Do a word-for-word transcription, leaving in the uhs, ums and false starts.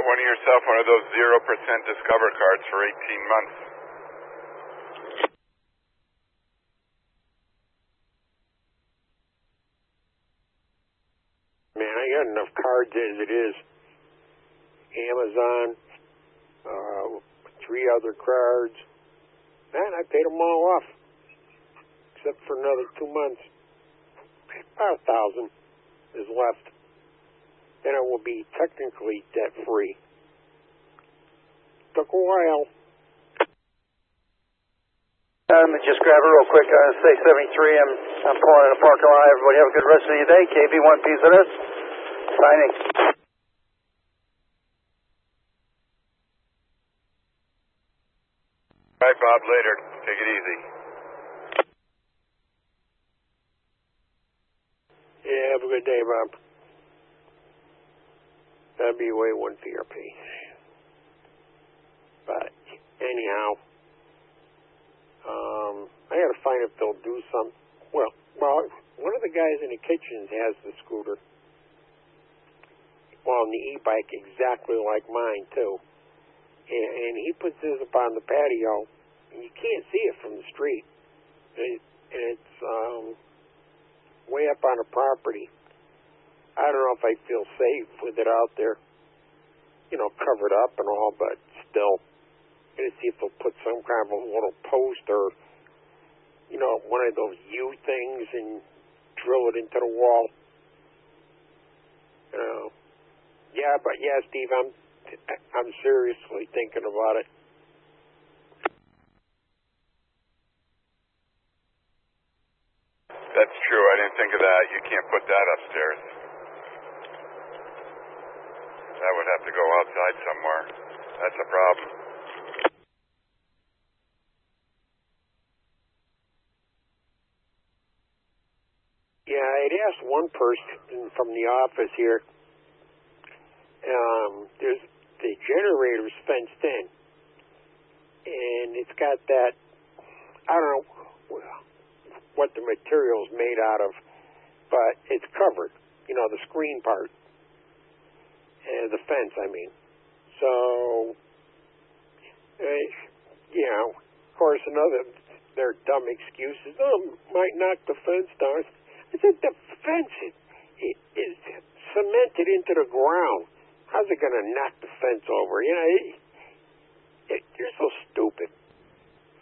one of yourself one of those zero percent Discover cards for eighteen months. Man, I got enough cards as it is. Amazon, uh, three other cards. Man, I paid them all off. Except for another two months. About a thousand is left. Then I will be technically debt-free. Took a while. Um, just grab it real quick. Uh, say seventy-three. I'm I'm pulling in a parking lot. Everybody have a good rest of your day. K B one P Z S. Signing. All right, Bob. Later. Take it easy. Yeah, have a good day, Bob. W A one P R P. But anyhow, um, I got to find if they'll do some. Well, well, one of the guys in the kitchen has the scooter. Well, and the e-bike exactly like mine too. And, and he puts his up on the patio, and you can't see it from the street. And, it, and it's um, way up on the property. I don't know if I feel safe with it out there, you know, covered up and all, but still, I'm going to see if they'll put some kind of a little post or, you know, one of those U things and drill it into the wall. You know. Yeah, but yeah, Steve, I'm I'm seriously thinking about it. That's true. I didn't think of that. You can't put that upstairs. That would have to go outside somewhere. That's a problem. Yeah, I'd asked one person from the office here. Um, there's the generator's fenced in, and it's got that. I don't know what the material's made out of, but it's covered. You know, the screen part. And the fence, I mean. So, uh, you know, of course, another, their dumb excuses, oh, might knock the fence down. I said, the fence is, is cemented into the ground. How's it going to knock the fence over? You know, it, it, you're so stupid.